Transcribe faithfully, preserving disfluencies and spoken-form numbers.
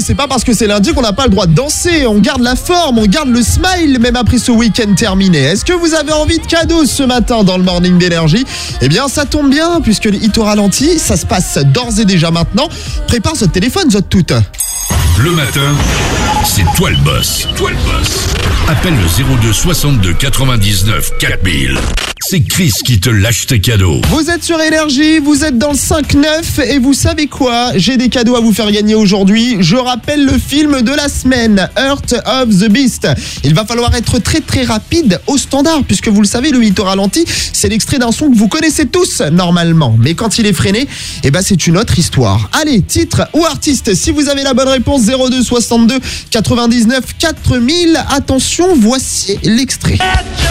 c'est pas parce que c'est lundi qu'on n'a pas le droit de danser. On garde la forme, on garde le smile, même après ce week-end terminé. Est-ce que vous avez envie de cadeaux ce matin dans le Morning d'Énergie ? Eh bien, ça tombe bien, puisque le hit au ralenti, ça se passe d'ores et déjà maintenant. Prépare ce téléphone, Zot Tout. Le matin, c'est toi le boss. Toi le boss. Appelle le zéro deux soixante-deux quatre-vingt-dix-neuf quatre mille. C'est Chris qui te lâche tes cadeaux. Vous êtes sur Énergie, vous êtes dans le cinq neuf et vous savez quoi ? J'ai des cadeaux à vous faire gagner aujourd'hui. Je rappelle le film de la semaine, Heart of the Beast. Il va falloir être très très rapide au standard, puisque vous le savez, le hit au ralenti, c'est l'extrait d'un son que vous connaissez tous normalement. Mais quand il est freiné, eh ben c'est une autre histoire. Allez, titre ou artiste, si vous avez la bonne réponse, zéro deux soixante-deux quatre-vingt-dix-neuf quatre mille. Attention, voici l'extrait.